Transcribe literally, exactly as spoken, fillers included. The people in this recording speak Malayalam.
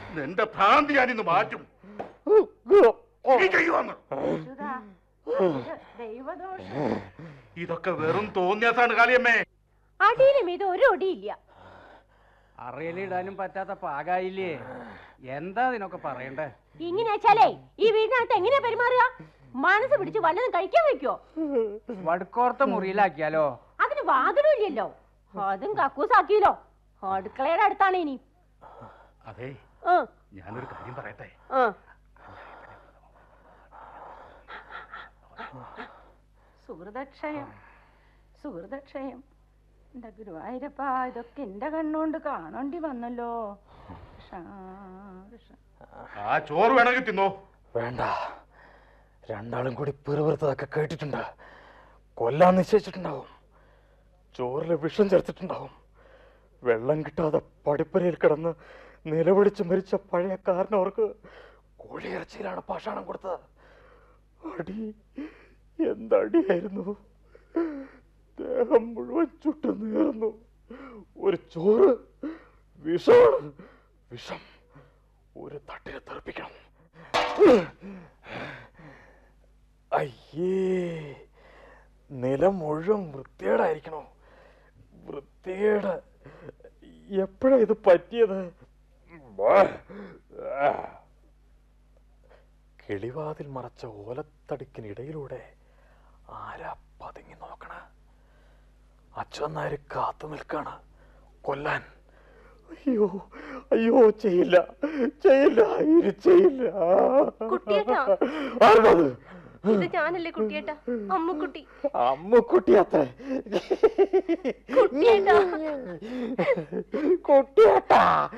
നിന്റെ ഭ്രാന്തി ഞാൻ ഇന്ന് മാറ്റും. ഇതൊക്കെ വെറും തോന്നിയാസാണ് കാളിയമ്മേ. അടിയിലും ഇത് ഒരു ഒടിയില്ല. അറയിലിടാനും പറ്റാത്ത പാകായില്ലേ? എന്താ ഇതിനൊക്കെ പറയണ്ടേ? ഇങ്ങനെ വെച്ചാലേ ഈ വീടിനകത്ത് എങ്ങനെയാ പെരുമാറുക? മനസ്സ് പിടിച്ച് വല്ലതും കഴിക്കാൻ വെക്കോ? വടുക്കോർത്ത മുറിയിലാക്കിയാലോ? അതിന് വാതിലും ഇല്ലല്ലോ. അതും കക്കൂസാക്കിയല്ലോ. അടുക്കളയുടെ അടുത്താണ് ഇനി. അതെ, ഞാനൊരു കാര്യം പറയട്ടെ. സുഹൃതക്ഷയം സുഹൃതക്ഷയം. എന്റെ ഗുരുവായൂരപ്പ, ഇതൊക്കെ എന്റെ കണ്ണുകൊണ്ട് കാണേണ്ടി വന്നല്ലോ. ആ ചോറ് വേണമെങ്കിൽ തിന്നോ. വേണ്ട, രണ്ടാളും കൂടി പിറുപിറുത്തതൊക്കെ കേട്ടിട്ടുണ്ട്. കൊല്ലാൻ നിശ്ചയിച്ചിട്ടുണ്ടാവും. ചോറിലെ വിഷം ചേർത്തിട്ടുണ്ടാവും. വെള്ളം കിട്ടാതെ പടിപ്പരയിൽ കിടന്ന് നിലവിളിച്ച് മരിച്ച പഴയ കാരനവർക്ക് കോഴിയിറച്ചിയിലാണ് പാഷാണം കൊടുത്തത്. അടി എന്തടിയായിരുന്നു! ദേഹം മുഴുവൻ ചുട്ടു നേർന്നു. ഒരു ചോറ് വിഷമാണ്. വിഷം ഒരു തട്ടിനെ തെറിപ്പിക്കണം. അയ്യേ, നിലം മുഴുവൻ വൃത്തികേടായിരിക്കണോ? വൃത്തികേട്. എപ്പോഴാ ഇത് പറ്റിയത്? കിളിവാതിൽ മറച്ച ഓലത്തടിക്കിനിടയിലൂടെ ആരാ പതുങ്ങി നോക്കണ? അച്ഛനാര് കാത്തു നിൽക്കാണ് കൊല്ലാൻ. അയ്യോ അയ്യോ, ചെയ്യില്ല ചെയ്യില്ല, ഇത് ചെയ്യില്ല. ആരത്? ഇത് ഞാനല്ലേ കുട്ടിയേട്ടാ, അമ്മുക്കുട്ടി. അമ്മുക്കുട്ടി അത്ര കുട്ടിയേട്ടാ കുട്ടിയേട്ടാ